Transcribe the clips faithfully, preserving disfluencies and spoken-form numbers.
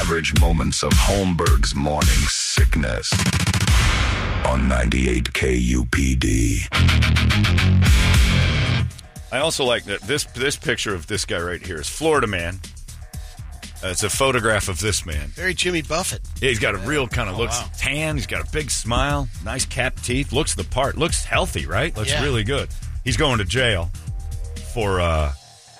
average moments of Holmberg's morning sickness on ninety-eight K U P D. I also like that this this picture of this guy right here is Florida man. Uh, it's a photograph of this man. Very Jimmy Buffett. Yeah, he's got a real kind of Oh, looks wow. tan. He's got a big smile, nice capped teeth, looks the part, looks healthy, right? Looks Yeah. really good. He's going to jail for uh,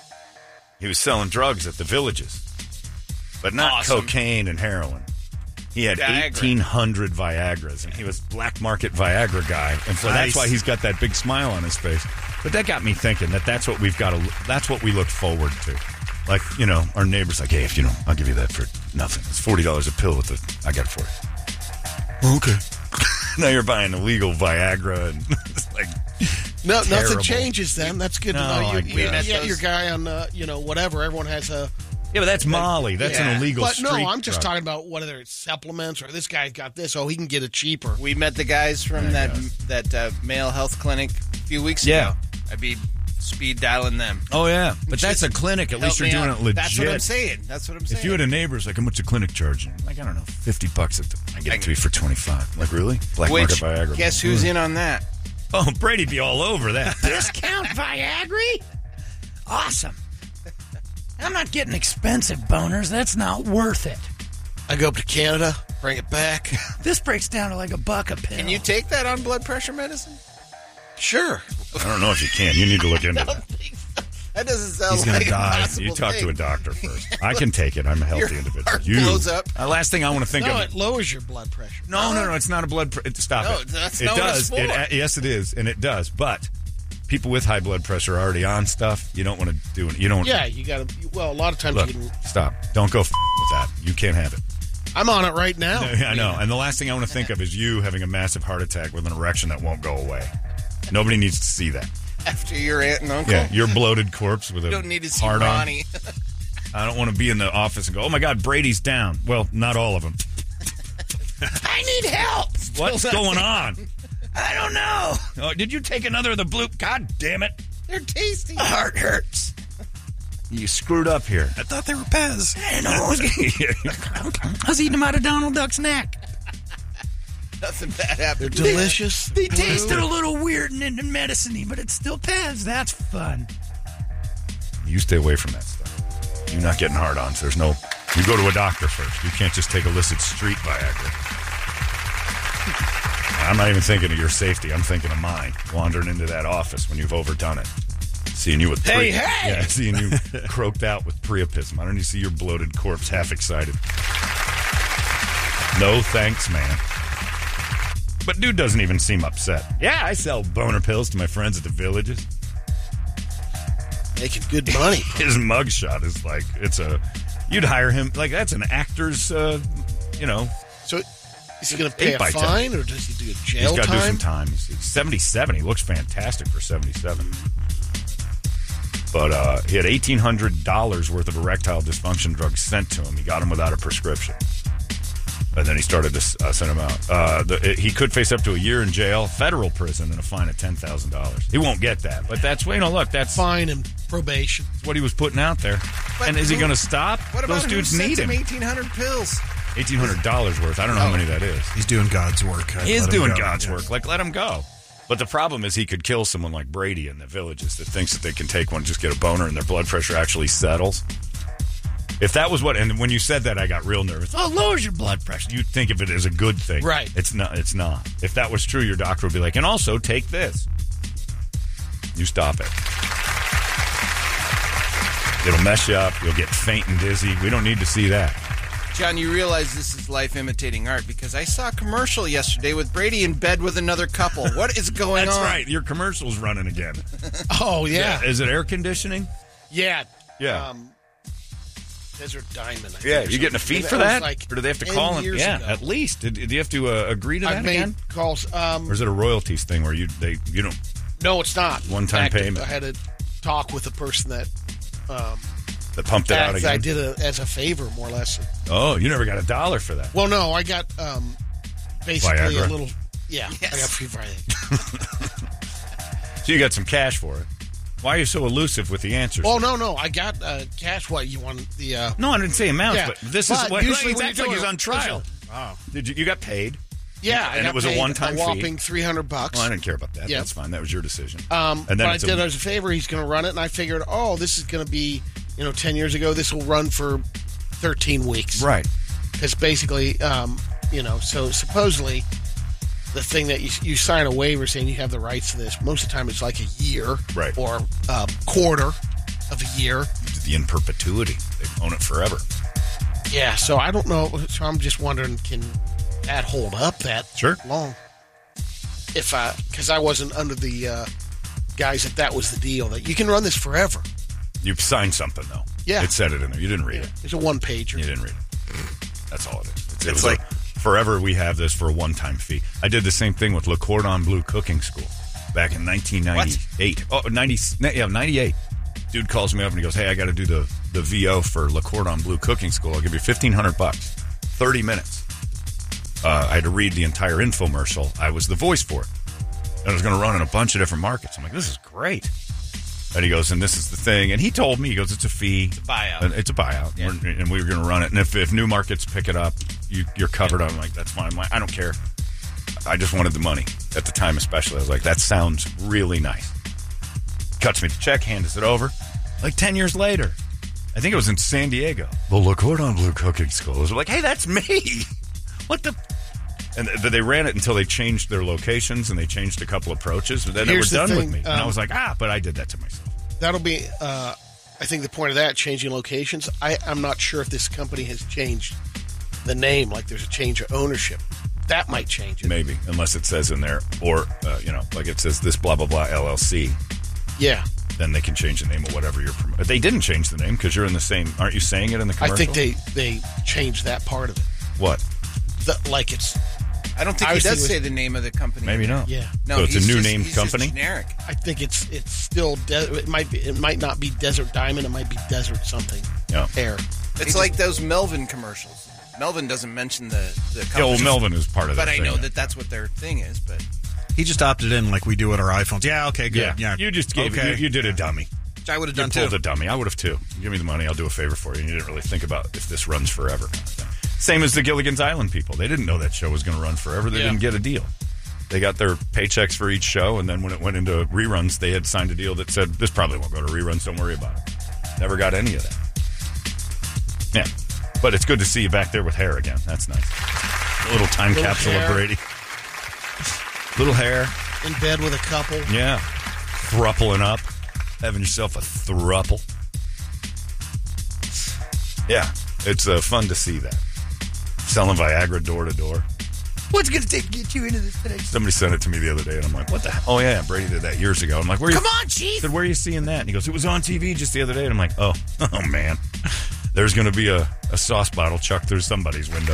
he was selling drugs at the Villages, but not Awesome. cocaine and heroin. He had Viagra. eighteen hundred Viagras, and he was black market Viagra guy, and so Nice. that's why he's got that big smile on his face. But that got me thinking that that's what we've got to. That's what we look forward to. Like, you know, our neighbor's like, hey, if you know, I'll give you that for nothing. It's forty dollars a pill with the. I got it for you. Okay. Now you're buying illegal Viagra, and it's like No, terrible. nothing changes then. That's good No, to know. I You, guess. you, you met get those- your guy on, uh, you know, whatever. Everyone has a. yeah, but that's Molly. That's Yeah. an illegal But street no, I'm just drug. talking about whether it's supplements or this guy's got this. Oh, he can get it cheaper. We met the guys from that that uh, male health clinic a few weeks Yeah. ago. I'd be speed dialing them. Oh yeah, but that's Just a clinic. At Help least you're me doing out. it legit. That's what I'm saying. That's what I'm saying. If you had a neighbor's like, how much a clinic charging? Like, I don't know, fifty bucks. At the, I get it to you for twenty-five. Like, really? Black Which, market Viagra. guess who's in on that? Oh, Brady'd be all over that. Discount Viagra? Awesome. I'm not getting expensive boners. That's not worth it. I go up to Canada, bring it back. This breaks down to like a buck a pill. Can you take that on blood pressure medicine? Sure. I don't know if you can. You need to look into that. That doesn't sound He's going like to die. a possible You talk thing. to a doctor first. I can take it. I'm a healthy Your individual. heart You. blows up. Uh, last thing I want to think No, of. it lowers your blood pressure. No, no, no. It's not a blood. Pr- stop No, it. that's it not what does. it's for. It, uh, yes, it is, and it does. But people with high blood pressure are already on stuff. You don't want to do it. You don't. Yeah, you got to. Well, a lot of times Look, you can. stop. Don't go f- with that. You can't have it. I'm on it right now. I know. And the last thing I want to think of is you having a massive heart attack with an erection that won't go away. Nobody needs to see that. After your aunt and uncle? Yeah, your bloated corpse with a You don't need to see heart on. Ronnie. I don't want to be in the office and go, oh my God, Brady's down. Well, not all of them. I need help. What's going on? I don't know. Oh, did you take another of the blue? God damn it. They're tasty. My heart hurts. You screwed up here. I thought they were Pez. I know. I was eating them out of Donald Duck's neck. Nothing bad happened. They're delicious. They tasted a little weird and, and medicine-y, but it's still Pez. That's fun. You stay away from that stuff. You're not getting hard-ons. There's no... You go to a doctor first. You can't just take illicit street Viagra. I'm not even thinking of your safety. I'm thinking of mine. Wandering into that office when you've overdone it. Seeing you with... Hey, pre- hey! Yeah, seeing you croaked out with priapism. I don't need to see your bloated corpse half excited. No thanks, man. But dude doesn't even seem upset. Yeah, I sell boner pills to my friends at the Villages. Making good money. His mugshot is like, it's a... You'd hire him, like that's an actor's, uh, you know... So, is he going to pay Eight a by ten. fine or does he do a jail He's got to do time? some time. He's he's seventy-seven. He looks fantastic for seventy-seven. But uh, he had eighteen hundred dollars worth of erectile dysfunction drugs sent to him. He got them without a prescription. And then he started to uh, send them out. Uh, the, it, he could face up to a year in jail, federal prison, and a fine of ten thousand dollars. He won't get that. But that's, you know, look, that's Fine and probation. what he was putting out there. But and is he who- going to stop? What about Those who dudes sent need him. eighteen hundred pills? eighteen hundred dollars worth. I don't know how many that is. He's doing God's work. I'd He is let him doing go. God's Yeah. work. Like, let him go. But the problem is he could kill someone like Brady in the Villages that thinks that they can take one, just get a boner, and their blood pressure actually settles. If that was what, and when you said that, I got real nervous. Oh, it lowers your blood pressure. You'd think of it as a good thing. Right. It's not. It's not. If that was true, your doctor would be like, and also take this. You stop it. It'll mess you up. You'll get faint and dizzy. We don't need to see that. John, you realize this is life imitating art because I saw a commercial yesterday with Brady in bed with another couple. What is going That's on? right. Your commercial's running again. Oh, yeah. Is it air conditioning? Yeah. Yeah. Um, Desert Diamond. I think, Yeah, or you getting a something. fee And for was that? Like or do they have to ten call him? years Yeah, ago. at least. Do, do you have to uh, agree to that I've made again? calls. Um, Or is it a royalties thing where you they you don't... no, it's not. One-time In fact, payment. I had to talk with the person that um, That pumped it out as again? I did a, as a favor, more or less. Oh, you never got a dollar for that. Well, no, I got um, basically Viagra? a little. Yeah, Yes. I got free Viagra. So you got some cash for it. Why are you so elusive with the answers? Oh, no, no. I got uh, cash. What, you want the... Uh, no, I didn't say amounts, yeah. but this but is what... usually It's when acting you're like he's doing on it- trial. Oh. Did you, you got paid? Yeah, I and got it was a paid one-time a fee? whopping three hundred bucks. Well, I didn't care about that. Yeah. That's fine. That was your decision. Um, and then but I it's did a, us a favor. He's going to run it, and I figured, oh, this is going to be, you know, ten years ago. This will run for thirteen weeks. Right. Because basically, um, you know, so supposedly the thing that you, you sign a waiver saying you have the rights to this, most of the time it's like a year Right. or a quarter of a year. The in perpetuity. They own it forever. Yeah, so I don't know. So I'm just wondering, can that hold up that Sure. long? If I, because I wasn't under the uh, guys that that was the deal, that you can run this forever. You signed something, though. Yeah. It said it in there. You didn't read it. It's a one pager. You didn't read it. That's all it is. It's, it It's was like- like forever we have this for a one-time fee. I did the same thing with Le Cordon Bleu Cooking School back in nineteen ninety-eight. Oh, ninety, yeah, ninety-eight. Dude calls me up and he goes, hey, I got to do the, the V O for Le Cordon Bleu Cooking School. I'll give you fifteen hundred bucks. thirty minutes. Uh, I had to read the entire infomercial. I was the voice for it. And I was going to run in a bunch of different markets. I'm like, this is great. And he goes, and this is the thing. And he told me, he goes, it's a fee. It's a buyout. And it's a buyout. Yeah. We're- and we were going to run it. And if, if new markets pick it up, you, you're covered. I'm like, that's fine. I'm like, I don't care. I just wanted the money at the time, especially. I was like, that sounds really nice. Cuts me the check, hands it over. Like ten years later, I think it was in San Diego. The Le Cordon Bleu Cooking School. I was like, hey, that's me. What the? And th- they ran it until they changed their locations and they changed a couple approaches. And then Here's they the were done thing, with me. and I um, was like, ah, but I did that to myself. That'll be, uh, I think the point of that, changing locations, I, I'm not sure if this company has changed the name, like there's a change of ownership. That might change it. Maybe, unless it says in there, or, uh, you know, like it says this blah, blah, blah L L C. Yeah. Then they can change the name of whatever you're promoting. They didn't change the name because you're in the same, aren't you saying it in the commercial? I think they, they changed that part of it. What? The, like it's, I don't think I he was does thinking say it the name of the company. Maybe not. yeah. No, So it's a he's new just- named he's just company? generic. I think it's it's still, de- it might be, it might not be Desert Diamond, it might be Desert something. Yeah. Air. It's like those Melvin commercials. Melvin doesn't mention the the Yeah, company. well, Melvin is part of that But I thing. know that that's what their thing is. But He just opted in like we do with our iPhones. Yeah, okay, good. Yeah. Yeah, You just gave okay. it. You, you did a dummy. Which I would have You done pulled too. a dummy. I would have too. Give me the money. I'll do a favor for you. And you didn't really think about if this runs forever. Kind of thing. Same as the Gilligan's Island people. They didn't know that show was going to run forever. They Yeah. didn't get a deal. They got their paychecks for each show, and then when it went into reruns, they had signed a deal that said, this probably won't go to reruns. Don't worry about it. Never got any of that. Yeah. But it's good to see you back there with hair again. That's nice. A little time Little capsule hair. of Brady. Little hair. In bed with a couple. Yeah. Thruppling up. Having yourself a thruple. Yeah. It's uh, fun to see that. Selling Viagra door to door. What's going to take to get you into this today? Somebody sent it to me the other day, and I'm like, what the hell? Oh, yeah, Brady did that years ago. I'm like, where are you? Come on, Chief. I said, where are you seeing that? And he goes, it was on T V just the other day. And I'm like, oh, oh, man. There's going to be a, a sauce bottle chucked through somebody's window.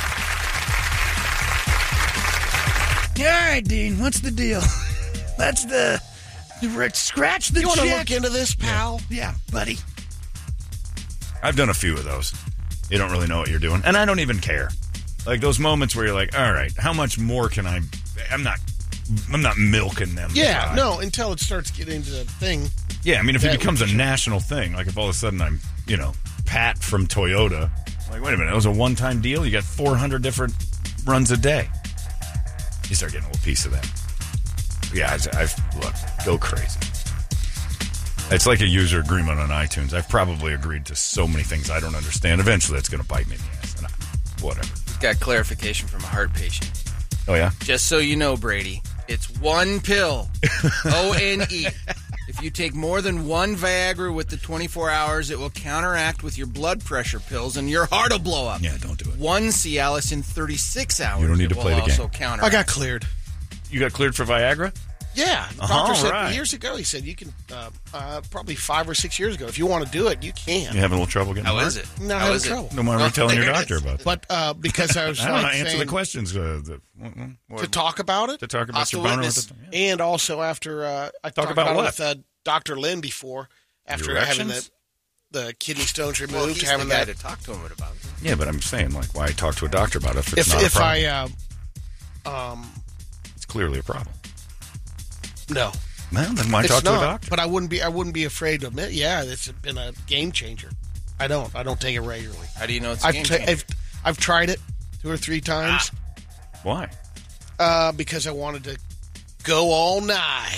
Yeah, all right, Dean. What's the deal? That's the, the scratch the You want to check. look into this, pal? Yeah, buddy. I've done a few of those. You don't really know what you're doing. And I don't even care. Like those moments where you're like, all right, how much more can I... I'm not I'm not milking them. Yeah, dry. no, until it starts getting into the thing. Yeah, I mean, if That it becomes a would be- national thing, like if all of a sudden I'm, you know, Pat from Toyota, like, wait a minute, it was a one-time deal? You got four hundred different runs a day. You start getting a little piece of that. Yeah, I've, I've look, go crazy. It's like a user agreement on iTunes. I've probably agreed to so many things I don't understand. Eventually, it's going to bite me in the ass. And I, whatever. got clarification from a heart patient. Oh, yeah? Just so you know, Brady, it's one pill. O N E. If you take more than one Viagra with the twenty-four hours, it will counteract with your blood pressure pills and your heart will blow up. Yeah, don't do it. One Cialis in thirty-six hours. You don't need it to play will the game. also counteract. I got cleared. You got cleared for Viagra? Yeah, the Oh, doctor said right. years ago. He said you can uh, uh, probably five or six years ago. If you want to do it, you can. You having a little trouble getting How hard? is it? Not How having is it? trouble. No, why were you telling your There it doctor is. about that? But uh, because I was I don't know. like Answer the saying- questions. Uh, the, what, to talk about it. to talk about your Hostile boner. witness. With the, yeah. And also after uh, I Talk talked about about, what? it with uh, Doctor Lynn before, after having the, Erections? the kidney stones removed, Well, he's having the guy that. to talk to him about it. Yeah, but I'm saying, like, why talk to a doctor about it if it's If not a if problem? I uh, um It's clearly a problem. no, Well, then why It's talk to a not, doctor? but I wouldn't be. I wouldn't be afraid to admit. Yeah, it's been a game changer. I don't. I don't take it regularly. How do you know it's a I've, game ta- changer? I've I've tried it two or three times Why? uh, because I wanted to go all night.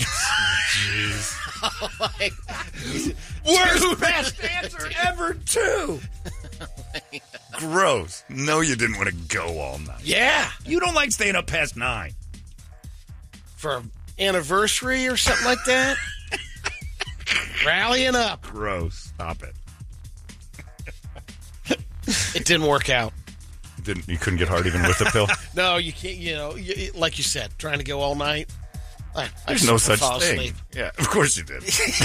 Worst best answer ever, too. Gross. No, you didn't want to go all night. Yeah, You don't like staying up past nine. for an anniversary or something like that. Rallying up. Gross. Stop it. It didn't work out. Didn't you couldn't get hard even with the pill? No, you can't. You know, you, like you said, trying to go all night. I, There's I no just such fall thing. asleep. Yeah, of course you did.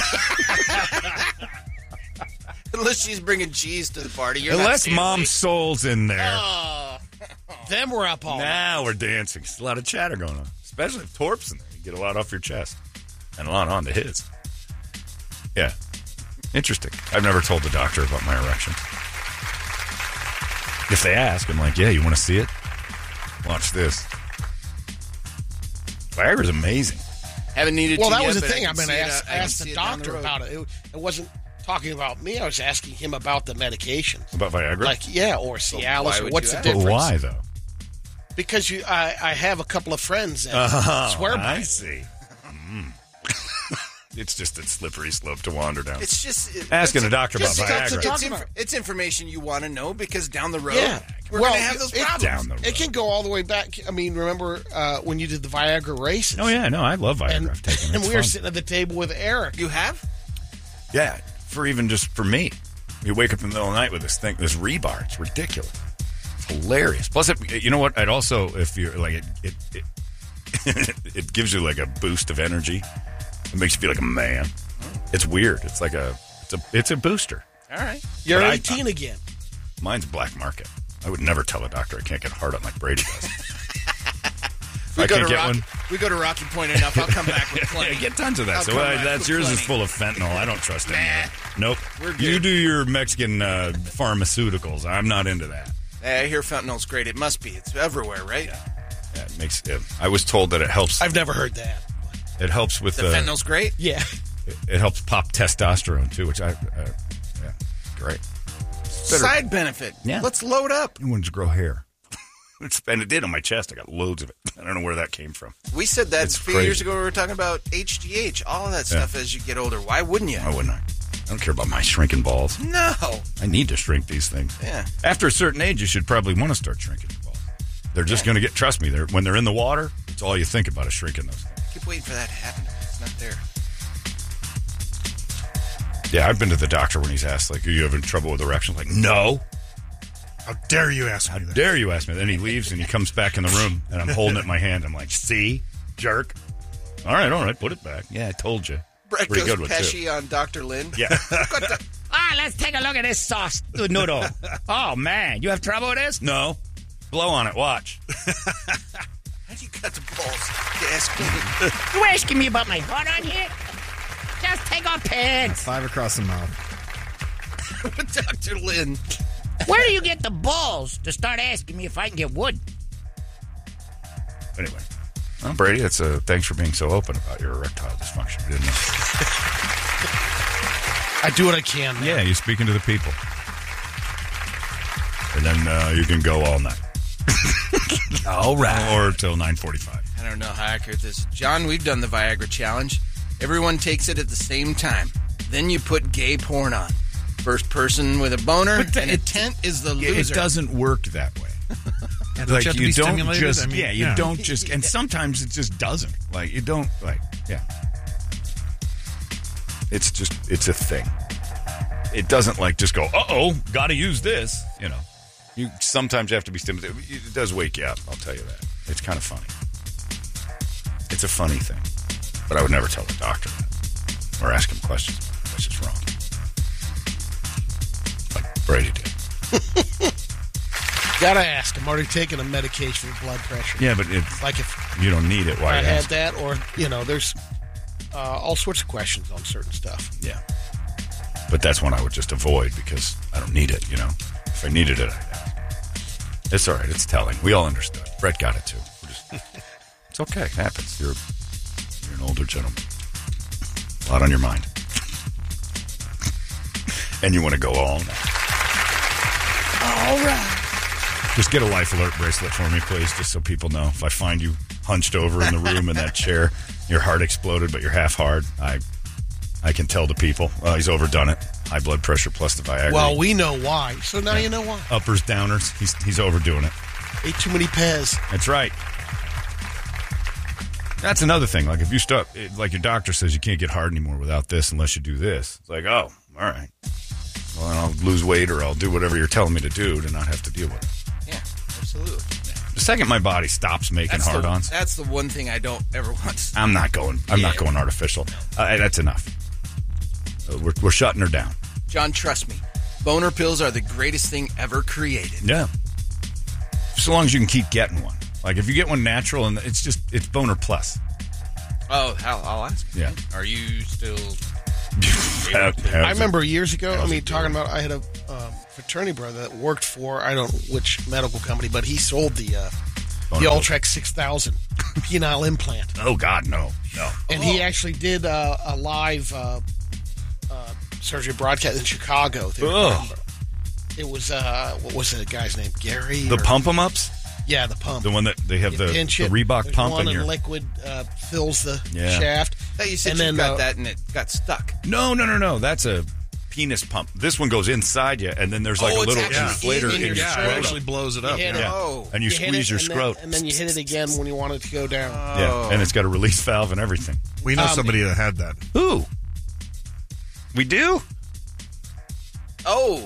Unless she's bringing cheese to the party. You're not Unless staying Mom awake. Soul's in there. Then we're up all night. Now we're dancing. There's a lot of chatter going on. Especially if Torp's in there. You get a lot off your chest. And a lot onto his. Yeah. Interesting. I've never told the doctor about my erection. If they ask, I'm like, yeah, you want to see it? Watch this. Viagra's amazing. Haven't needed Well, to that yet, was the but thing. I, can mean, see I it, asked, uh, I can asked see the it down doctor road. about it. it. It wasn't talking about me. I was asking him about the medications. About Viagra? Like, yeah, or Cialis, why or would what's you the ask? But difference? why, though? Because you, I, I have a couple of friends that Oh, swear by I it. see. Mm. It's just a slippery slope to wander down. It's just it, Asking it's, a doctor about just stuff to Viagra. talk It's, about. inf- it's information you want to know because down the road Yeah. we're Well, going to have those it- problems. Down the road. It can go all the way back. I mean, remember uh, when you did the Viagra races? Oh, yeah, no, I love Viagra. And, I've taken it. and It's we were fun. sitting at the table with Eric. You have? Yeah, for even just for me. You wake up in the middle of the night with this thing, this rebar. It's ridiculous. It's hilarious. Plus, it, you know what? I'd also, if you're like, it, it, it, it gives you like a boost of energy. It makes you feel like a man. It's weird. It's like a, it's a, it's a booster. All right. You're But I- eighteen again. Mine's black market. I would never tell a doctor I can't get hard up like Brady does. We I go can't to get Rocky, one. We go to Rocky Point enough. I'll come back with plenty. Yeah, get tons of that. I'll so come uh, back that's with yours is plenty. full of fentanyl. I don't trust any of it. Nope. We're good. You do your Mexican uh, pharmaceuticals. I'm not into that. Hey, I hear fentanyl's great. It must be. It's everywhere, right? Yeah, it makes. It, I was told that it helps. I've never heard that. It helps with The uh, fentanyl's great. Yeah. It, it helps pop testosterone too, which I. Uh, yeah, great. Better- Side benefit. Yeah. Let's load up. You wanted to grow hair. It's, and it did on my chest. I got loads of it. I don't know where that came from. We said that It's a few crazy. years ago. We were talking about H G H, all of that stuff as you get older. Why wouldn't you? Why wouldn't I? I don't care about my shrinking balls. No. I need to shrink these things. Yeah. After a certain age, you should probably want to start shrinking your balls. They're just going to get. Trust me. They're when they're in the water. It's all you think about is shrinking those things. Keep waiting for that to happen. It's not there. Yeah, I've been to the doctor when he's asked, like, "Are you having trouble with erections?" Like, no. How dare you ask How me that? dare you ask me? Then he leaves and he comes back in the room and I'm holding it in my hand. I'm like, see, jerk. All right, all right, put it back. Yeah, I told you. Brett Pretty goes good one, too. Pesci on Doctor Lynn. Yeah. Ah, let's take a look at this sauce noodle. Oh, man. You have trouble with this? No. Blow on it. Watch. How do you got the balls to ask me? You asking me about my heart on here? Just take off pants. Five across the mouth. Doctor Lynn. Where do you get the balls to start asking me if I can get wood? Anyway. Well, Brady, it's a, thanks for being so open about your erectile dysfunction. We didn't know. I do what I can. man. Yeah, you're speaking to the people. And then uh, you can go all night. All right. Or till nine forty-five. I don't know how accurate this is. John, we've done the Viagra challenge. Everyone takes it at the same time. Then you put gay porn on. First person with a boner But the- and a tent is the It loser. doesn't work that way. Yeah, don't Like you have to you be don't stimulated? just I mean, yeah you yeah. don't just and sometimes it just doesn't like you don't like yeah it's just it's a thing. It doesn't like just go uh oh gotta use this you know you sometimes you have to be stimulated. It does wake you up, I'll tell you that. It's kind of funny. It's a funny thing, but I would never tell the doctor that or ask him questions about it. That's just wrong. Like Brady did. Gotta ask. I'm already taking a medication for blood pressure. Yeah, but it's Like if you don't need it. Why I you had ask? that, or, you know, there's uh, all sorts of questions on certain stuff. Yeah. But that's one I would just avoid because I don't need it, you know? If I needed it, I'd ask. It's all right. It's telling. We all understood. Brett got it, too. We're just, it's okay. It happens. You're, you're an older gentleman. A lot on your mind. And you want to go all night. All right. Just get a life alert bracelet for me, please, just so people know. If I find you hunched over in the room in that chair, your heart exploded, but you're half hard, I I can tell the people, well, he's overdone it. High blood pressure plus the Viagra. Well, we know why. So now you know why. Uppers, downers, he's he's overdoing it. Ate too many Pez. That's right. That's another thing. Like if you stop, like your doctor says you can't get hard anymore without this unless you do this. It's like, oh, all right. Well, then I'll lose weight or I'll do whatever you're telling me to do to not have to deal with it. Yeah, absolutely. The second my body stops making That's the, hard-ons, that's the one thing I don't ever want to I'm not going. I'm not Yeah. going artificial. Uh, that's enough. Uh, we're we're shutting her down. John, trust me. Boner pills are the greatest thing ever created. Yeah. So long as you can keep getting one. Like if you get one natural and it's just it's boner plus. Oh, hell, I'll ask. you. Yeah. Are you still... Have- have I it. remember years ago, I How's mean, it talking doing? about, I had a um, fraternity brother that worked for, I don't know which medical company, but he sold the uh, Boner the pills. Ultrex six thousand penile implant. Oh God, no, no. And he actually did uh, a live uh, uh, surgery broadcast in Chicago. They were Ugh. talking about- It was, uh, what was the guy's name? Gary? The or- pump 'em ups, Yeah, the pump. the one that they have You the, the pinch it, Reebok there's pump one in and your. liquid uh, fills the Yeah. shaft. I thought you said And you then, got uh, that and it got stuck. No, no, no, no. That's a penis pump. This one goes inside you, and then there's like Oh, a it's little actually inflator in in your your Yeah, it scrotum. scrotum. actually blows it You up. hit Yeah. it. Oh. And you, hit squeeze it, your and then- scrot. and then you hit it again when you want it to go down. Yeah, and it's got a release valve and everything. We know Um, somebody that had that. Who? We do? Oh.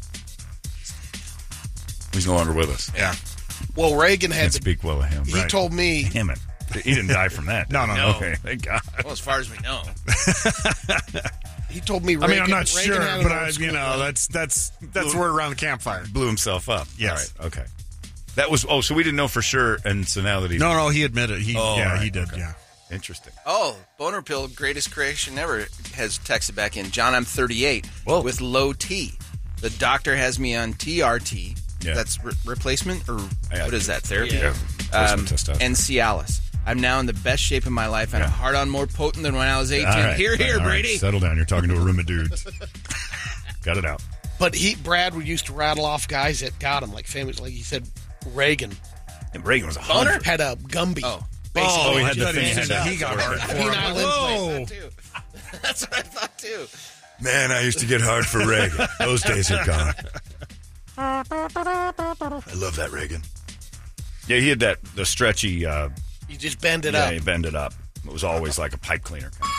He's no longer with us. Yeah. Well, Reagan had Can't the, speak well of him. he Right. told me, Damn it. He didn't die from that. No, no, no. Okay, thank God. Well, as far as we know. he told me, I Reagan, mean, I'm not Reagan sure, had an but old I, you school know, one. that's that's that's word around the campfire. Blew himself up. Yes. All right, okay. That was, oh, so we didn't know for sure, and so now that he's. No, no, he admitted. He, Oh, yeah, all right, he did. okay. Yeah. Interesting. Oh, boner pill, greatest creation ever, has texted back in. John, I'm thirty-eight Whoa. with low T. The doctor has me on T R T. Yeah. That's re- replacement, or Yeah, what is that, therapy? Yeah. Um, Replacement testosterone. and Cialis. I'm now in the best shape of my life and Yeah. a heart on more potent than when I was eighteen. All right. Here, here, All right, Brady. settle down. You're talking to a room of dudes. Got it out. But he, Brad, would used to rattle off guys that got him, like famous, like he said, Reagan And Reagan was a Boner? hundred. had a Gumby. Oh. basically. Oh, he had the That thing. he He had said that. he got hard for Penile him. implant. Whoa. That's what I thought, too. Man, I used to get hard for Reagan. Those days are gone. I love that Reagan. Yeah, he had that the stretchy. Uh, You just bend it yeah, up. he bend it up. It was always like a pipe cleaner.